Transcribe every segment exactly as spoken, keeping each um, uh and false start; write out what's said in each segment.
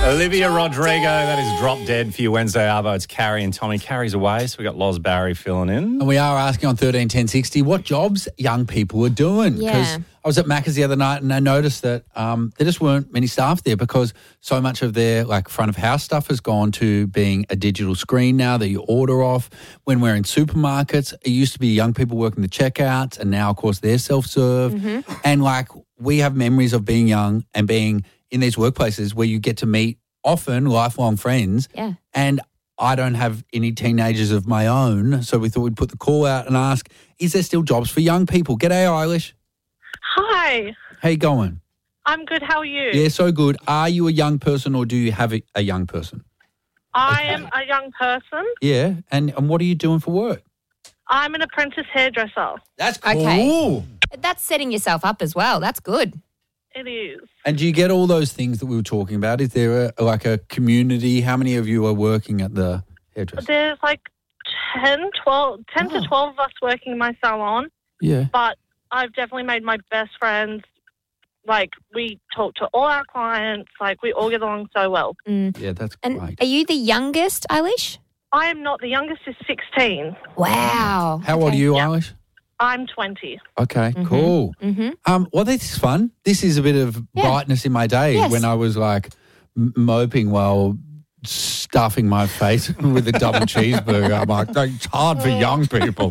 Olivia Rodrigo, that is Drop Dead for your Wednesday Arvo. It's Carrie and Tommy. Carrie's away, so we got Loz Barry filling in. And we are asking on thirteen ten sixty what jobs young people are doing. Because Yeah. I was at Macca's the other night and I noticed that um, there just weren't many staff there because so much of their like front of house stuff has gone to being a digital screen now that you order off. When we're in supermarkets, it used to be young people working the checkouts and now, of course, they're self-serve. Mm-hmm. And like we have memories of being young and being in these workplaces where you get to meet often lifelong friends. Yeah. And I don't have any teenagers of my own, so we thought we'd put the call out and ask, is there still jobs for young people? G'day, Eilish. Hi, How you going? I'm good. How are you? Yeah, so good. Are you a young person or do you have a, a young person? I am a young person. Yeah, and, and what are you doing for work? I'm an apprentice hairdresser. That's cool. Okay. That's setting yourself up as well. That's good. It is. And do you get all those things that we were talking about? Is there a, like a community? How many of you are working at the hairdresser? There's like ten, twelve, ten Oh. to twelve of us working in my salon, Yeah. but I've definitely made my best friends. Like, we talk to all our clients. Like, we all get along so well. Mm. Yeah, that's And great. are you the youngest, Eilish? I am not. The youngest is sixteen. Wow. How old are you, Eilish? I'm twenty. Okay, Mhm. cool. Mm-hmm. Um, well, this is fun. This is a bit of Yeah. brightness in my day Yes. when I was like m- moping while stuffing my face with a double cheeseburger. I'm like, it's hard for young people.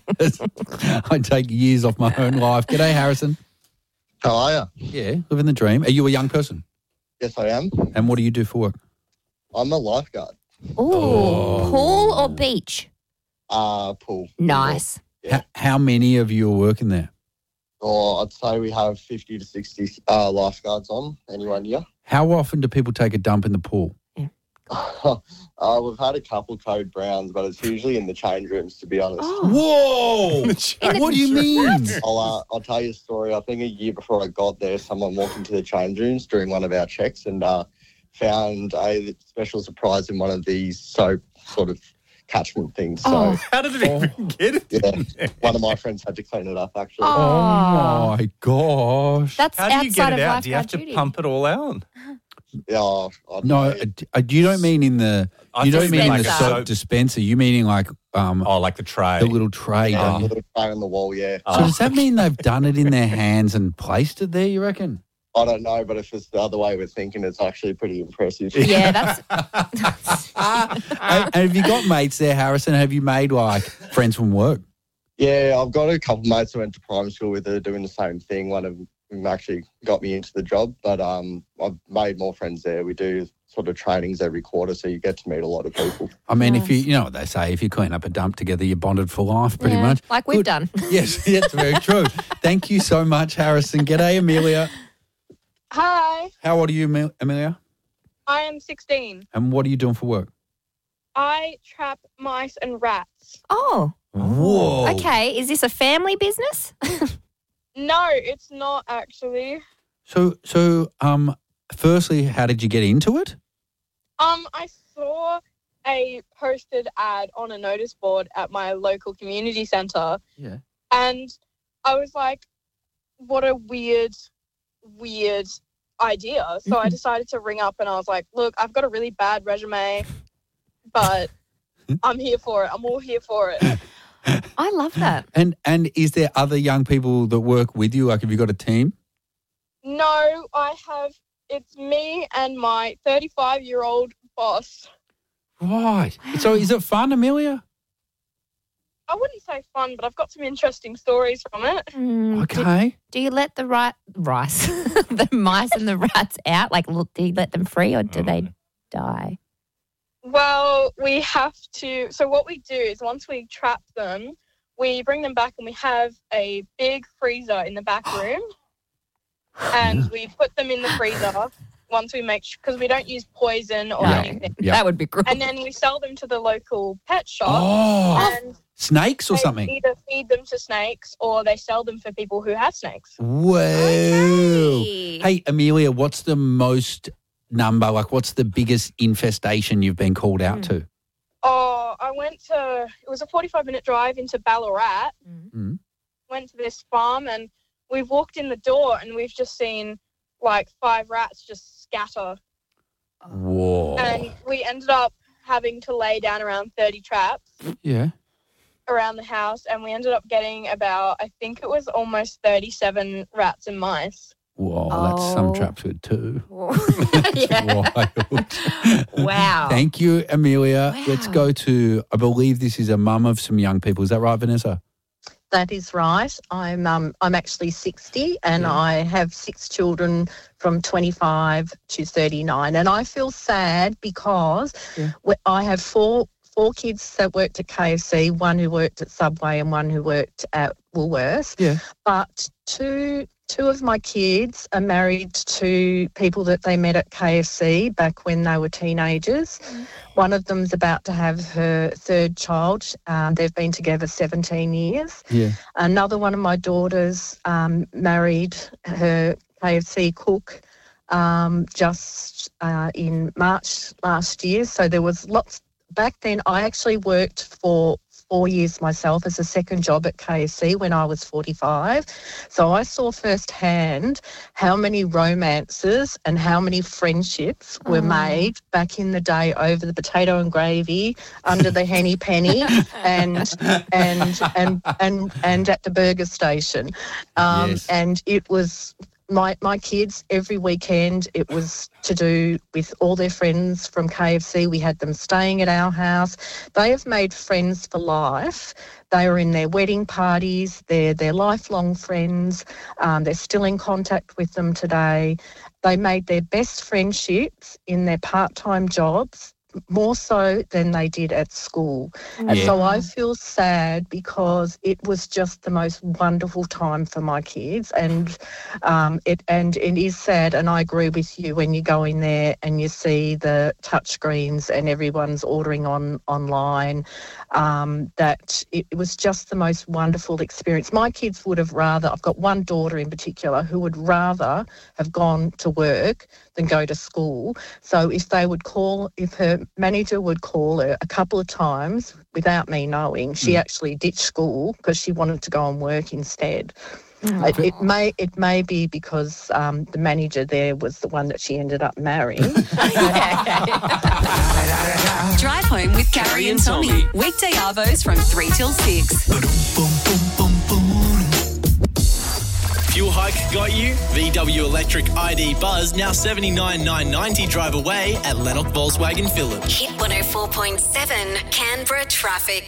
I take years off my own life. G'day, Harrison. How are you? Yeah, living the dream. Are you a young person? Yes, I am. And what do you do for work? I'm a lifeguard. Ooh, Oh. pool or beach? Uh, pool. Nice. Yeah. H- how many of you are working there? Or I'd say we have fifty to sixty uh, lifeguards on any one year. How often do people take a dump in the pool? uh, we've had a couple code browns, but it's usually in the change rooms, to be honest. Oh. Whoa! What do you mean? I'll, uh, I'll tell you a story. I think a year before I got there, someone walked into the change rooms during one of our checks and uh, found a special surprise in one of these soap sort of catchment things. So, Oh. How did it even get it? yeah, one of my friends had to clean it up, actually. Oh. Oh, my gosh. That's How do you outside get it of out? Do you have lifeguard to duty. pump it all out? Yeah, I don't No, know. uh, d- uh, you don't mean in the I you thought don't you mean in meant the like a soap soap- dispenser. You meaning like um Oh, like the tray. the little tray, Yeah, don't a you? little tray on the wall, yeah. Oh. So does that mean they've done it in their hands and placed it there? You reckon? I don't know, but if it's the other way we're thinking, it's actually pretty impressive. Yeah, that's. and, and have you got mates there, Harrison? Have you made like friends from work? Yeah, I've got a couple mates I went to primary school with that are doing the same thing. One of them actually got me into the job, but um, I've made more friends there. We do sort of trainings every quarter, so you get to meet a lot of people. I mean, if you Nice. you know what they say, if you clean up a dump together, you're bonded for life, pretty Yeah, much. like we've Good. done. Yes, that's very true. Thank you so much, Harrison. G'day, Amelia. Hi, How old are you, Emil- Amelia? I am sixteen. And what are you doing for work? I trap mice and rats. Oh, Whoa. okay. Is this a family business? No, it's not actually. So, so, um, firstly, how did you get into it? Um, I saw a posted ad on a notice board at my local community centre, Yeah. and I was like, what a weird, weird idea. So I Mhm. decided to ring up and I was like, look, I've got a really bad resume, but I'm here for it. I'm all here for it. I love that. And and is there other young people that work with you? Like, have you got a team? No, I have, it's me and my thirty-five-year-old boss. Right. So, is it fun, Amelia? I wouldn't say fun, but I've got some interesting stories from it. Mm, do, Okay. do you let the ri- rice, the mice and the rats out? Like, look, do you let them free or do they die? Well, we have to. So, what we do is once we trap them, we bring them back and we have a big freezer in the back room. And we put them in the freezer once we make sure, because we don't use poison or Yeah. anything. Yeah. That would be great. And then we sell them to the local pet shop. Oh, And snakes or they something? either feed them to snakes or they sell them for people who have snakes. Wow. Okay. Hey, Amelia, what's the most number? Like, what's the biggest infestation you've been called out to? Oh, I went to, it was a forty-five minute drive into Ballarat. Mm. Went to this farm and we've walked in the door and we've just seen like five rats just scatter Whoa. And we ended up having to lay down around thirty traps Yeah. around the house, and we ended up getting about, I think it was almost thirty-seven rats and mice. Whoa, that's some Oh. traps with two. yeah. Wild. Wow. Thank you, Amelia. Wow. Let's go to, I believe this is a mum of some young people. Is that right, Vanessa? That is right. I'm um, I'm actually sixty, and Yeah. I have six children from twenty-five to thirty-nine, and I feel sad because Yeah. we- I have four four kids that worked at K F C, one who worked at Subway, and one who worked at Woolworths. Yeah. But two two of my kids are married to people that they met at K F C back when they were teenagers. One of them's about to have her third child. Um, they've been together seventeen years. Yeah. Another one of my daughters um, married her K F C cook um, just uh, in March last year. So there was lots. Back then, I actually worked for four years myself as a second job at K F C when I was forty-five. So I saw firsthand how many romances and how many friendships were Oh. made back in the day over the potato and gravy, under the henny penny, and and and and and at the burger station. Um, Yes. And it was. My my kids, every weekend, it was to do with all their friends from K F C. We had them staying at our house. They have made friends for life. They were in their wedding parties. They're, they're lifelong friends. Um, they're still in contact with them today. They made their best friendships in their part-time jobs, more so than they did at school. And Yeah. so I feel sad because it was just the most wonderful time for my kids, and um, it and it is sad. And I agree with you when you go in there and you see the touchscreens and everyone's ordering on online. Um, that it, it was just the most wonderful experience. My kids would have rather. I've got one daughter in particular who would rather have gone to work than go to school. So if they would call, if her manager would call her a couple of times without me knowing, she actually ditched school because she wanted to go and work instead. It, it may it may be because um, the manager there was the one that she ended up marrying. Drive home with Carrie and Tommy. Weekday arvos from three till six. Fuel hike got you? V W Electric I D Buzz now seventy-nine thousand nine hundred ninety drive away at Lennox Volkswagen Phillip. Hit one oh four point seven Canberra traffic.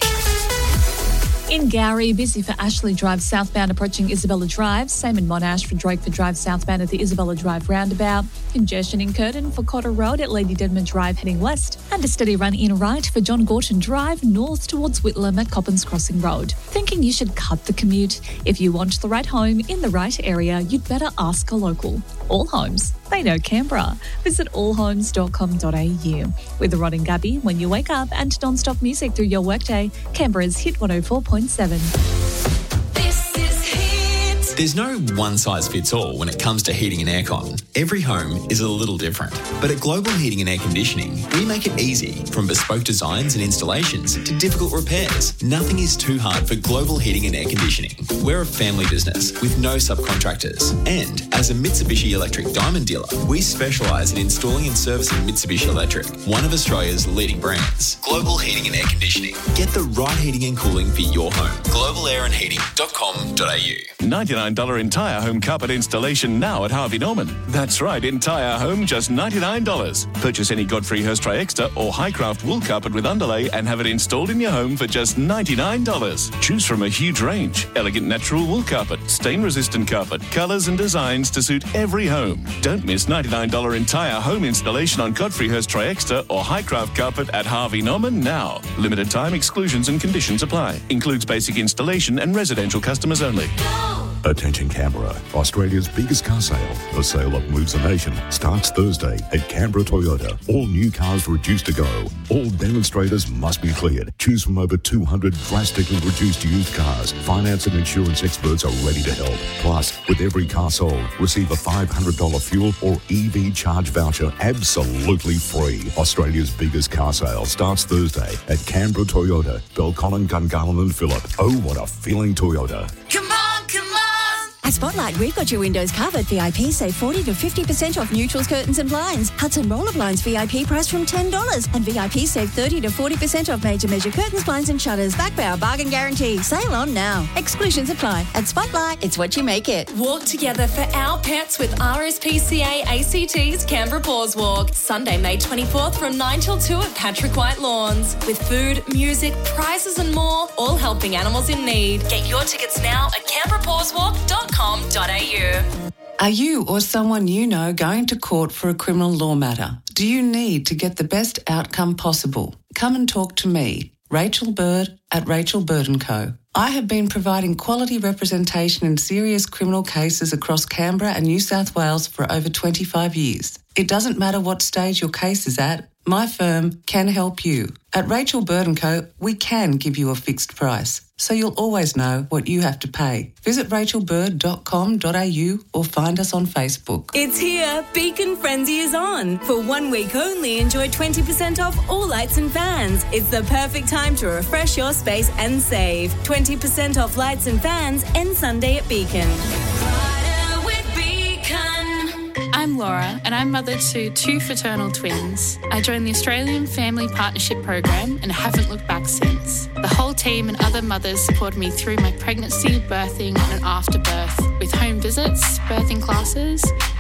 In Gowrie, busy for Ashley Drive southbound approaching Isabella Drive. Same in Monash for Drakeford Drive southbound at the Isabella Drive roundabout. Congestion in Curtin for Cotter Road at Lady Dedman Drive heading west. And a steady run in right for John Gorton Drive north towards Whitlam at Coppins Crossing Road. Thinking you should cut the commute? If you want the right home in the right area, you'd better ask a local. All Homes. They know Canberra. Visit all homes dot com dot a u. With Rod and Gabby, when you wake up, and non-stop music through your workday, Canberra's Hit one oh four point seven. This is Hit. There's no one-size-fits-all when it comes to heating and aircon. Every home is a little different. But at Global Heating and Air Conditioning, we make it easy. From bespoke designs and installations to difficult repairs, nothing is too hard for Global Heating and Air Conditioning. We're a family business with no subcontractors. And as a Mitsubishi Electric Diamond dealer, we specialise in installing and servicing Mitsubishi Electric, one of Australia's leading brands. Global Heating and Air Conditioning. Get the right heating and cooling for your home. global air and heating dot com dot a u. ninety-nine dollars entire home carpet installation now at Harvey Norman. That's right, entire home, just ninety-nine dollars. Purchase any Godfrey Hirst Tri-Extra or Highcraft wool carpet with underlay and have it installed in your home for just ninety-nine dollars. Choose from a huge range. Elegant natural wool carpet, stain-resistant carpet, colours and designs to suit every home. Don't miss ninety-nine dollars entire home installation on Godfrey Hirst Tri-Extra or Highcraft carpet at Harvey Norman now. Limited time exclusions and conditions apply. Includes basic installation and residential customers only. Attention Canberra, Australia's biggest car sale. The sale that moves the nation starts Thursday at Canberra Toyota. All new cars reduced to go. All demonstrators must be cleared. Choose from over two hundred drastically reduced used cars. Finance and insurance experts are ready to help. Plus, with every car sold, receive a five hundred dollars fuel or E V charge voucher absolutely free. Australia's biggest car sale starts Thursday at Canberra Toyota. Belconnen, Gungahlin and Phillip. Oh, what a feeling Toyota. Come on, come on. At Spotlight, we've got your windows covered. V I P save forty to fifty percent off neutrals, curtains and blinds. Hudson Roller Blinds V I P price from ten dollars. And V I P save thirty to forty percent off major measure curtains, blinds and shutters. Back by our bargain guarantee. Sale on now. Exclusions apply. At Spotlight, it's what you make it. Walk together for our pets with R S P C A A C T's Canberra Paws Walk. Sunday, May twenty-fourth from nine till two at Patrick White Lawns. With food, music, prizes and more, all helping animals in need. Get your tickets now at canberra paws walk dot com dot a u. Are you or someone you know going to court for a criminal law matter? Do you need to get the best outcome possible? Come and talk to me, Rachel Bird at Rachel Bird and Co. I have been providing quality representation in serious criminal cases across Canberra and New South Wales for over twenty-five years. It doesn't matter what stage your case is at, my firm can help you. At Rachel Bird and Co, we can give you a fixed price, so you'll always know what you have to pay. Visit rachel bird dot com dot a u or find us on Facebook. It's here. Beacon Frenzy is on. For one week only, enjoy twenty percent off all lights and fans. It's the perfect time to refresh your space and save. twenty percent off lights and fans end Sunday at Beacon. I'm Laura and I'm mother to two fraternal twins. I joined the Australian Family Partnership Program and haven't looked back since. The whole team and other mothers supported me through my pregnancy, birthing and after birth with home visits, birthing classes